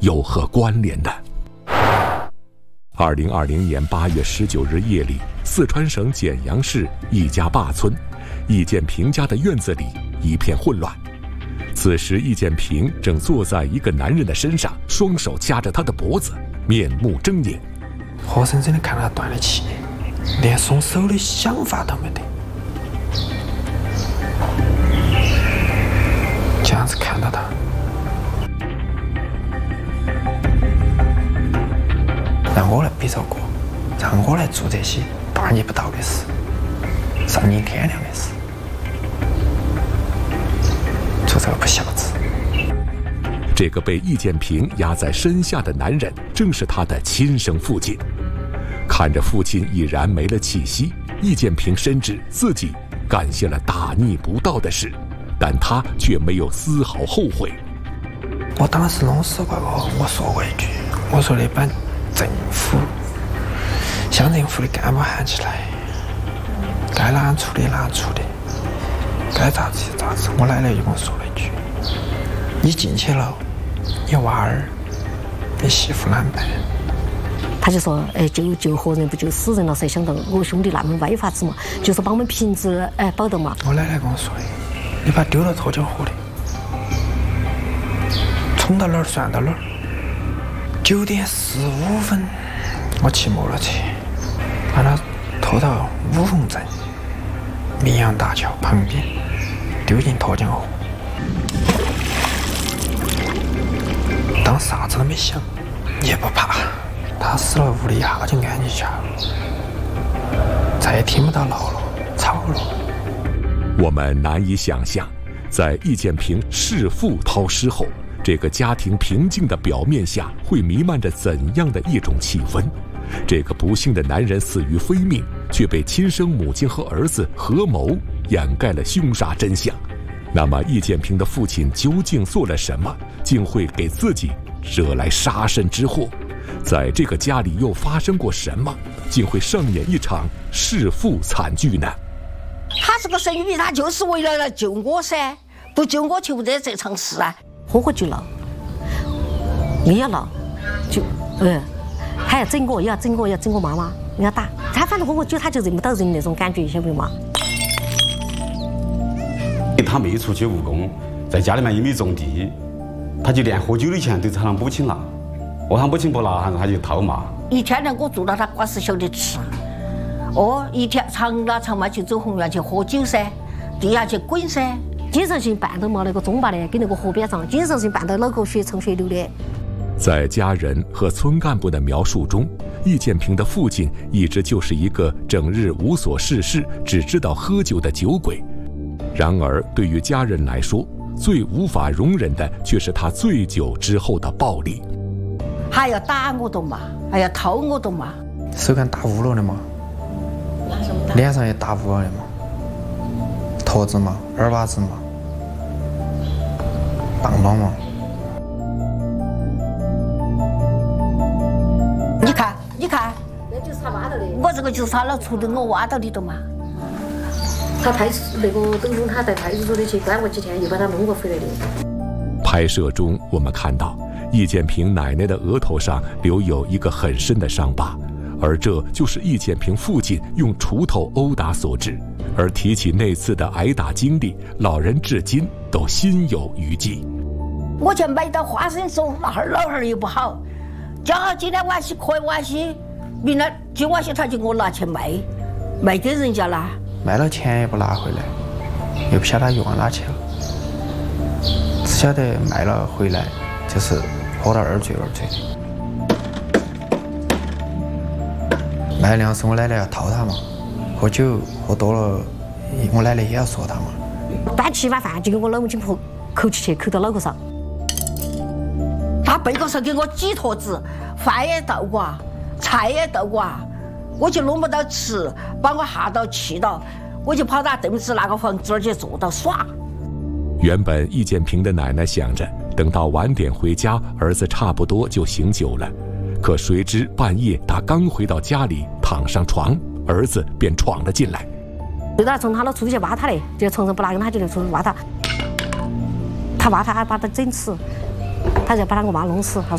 有何关联呢？2020年8月19日夜里，四川省简阳市一家坝村，易建平家的院子里一片混乱。此时，易建平正坐在一个男人的身上，双手掐着他的脖子，面目狰狞。 活生生的看到他断了气，连松手的想法都没得。这样子看到他，让我来比照过，让我来做这些大逆不道的事，丧尽天良的事，做这个不孝子。 这个被易建平压在身下的男人，正是他的亲生父亲。看着父亲已然没了气息，易建平深知自己干下了大逆不道的事，但他却没有丝毫后悔。 我当时弄死过我说过一句，我说那把政府乡政府的干部喊起来，该哪处理哪处理，该咋子就咋子。我奶奶就跟我说了一句：你进去了，你娃儿你媳妇难办。 他就说，救活人不救死人了噻，想到我兄弟那么歪法子嘛，就是把我们品质保得嘛。 我奶奶跟我说的，你把丢到脱脚河里，冲到哪儿算到哪儿。9点15分，我骑摩托车把他拖到五凤镇明阳大桥旁边，丢进脱江河。当啥子都没想，也不怕。他死了，屋里一下就安静下了，再也听不到闹了、吵了。 我们难以想象，在易建平弑父掏尸后，这个家庭平静的表面下会弥漫着怎样的一种气氛。这个不幸的男人死于非命，却被亲生母亲和儿子合谋掩盖了凶杀真相。那么易建平的父亲究竟做了什么，竟会给自己惹来杀身之祸？在这个家里又发生过什么，竟会上演一场弑父惨剧呢？ 他是个生育，他就是为了来救我噻，不救我就不得这场事啊！ 活活就闹，硬要闹，就还要整我，也要整我，要整我妈妈，要打他，反正活活就他就认不到人那种感觉，晓得不嘛？ 他没出去务工，在家里面也没种地，他就连喝酒的钱都朝他母亲拿。他母亲不拿，他就讨骂。 一天让我做到他瓜实晓得吃。一天常拉常嘛去走红园去喝酒噻，地下去滚噻。 经常性绊到嘛那个中坝的，跟那个河边上，经常性绊到脑壳血成血流的。 在家人和村干部的描述中，易建平的父亲一直就是一个整日无所事事、只知道喝酒的酒鬼。然而，对于家人来说，最无法容忍的却是他醉酒之后的暴力。 还要打我的嘛，还要掏我的嘛， 手感打污了的嘛，脸上也打污了的嘛，坨子嘛，耳巴子嘛，棒棒嘛。你看， 那就是他挖到的。 我这个就是他老出的，我挖到的嘛。 他那个等于他在派出所里去关过几天，又把他弄过回来的。 拍摄中，我们看到易建平奶奶的额头上留有一个很深的伤疤，而这就是易建平父亲用锄头殴打所致。而提起那次的挨打经历，老人至今都心有余悸。 我去买到花生酥，老汉又不好，叫他今天晚些可以晚些，明天今晚些他就给我拿去卖给人家了。 卖了钱也不拿回来，又不晓得他用到哪去了，只晓得卖了回来就是喝到二醉的。卖粮食我奶奶要掏他嘛，喝酒喝多了我奶奶也要说他嘛。 端起一碗饭就给我老母亲扣起去，扣到脑壳上。 他背后上给我几坨子，饭也倒过，菜也倒过，我就弄不到吃，把我吓到气到，我就跑到邓子那个房子去坐到耍。 原本易建平的奶奶想着等到晚点回家，儿子差不多就醒酒了，可谁知半夜他刚回到家里，躺上床，儿子便闯了进来。 对他从他那处去挖他嘞，就床上不拿跟他就出去挖他，他挖他把他整死，他就把他我妈弄死。他说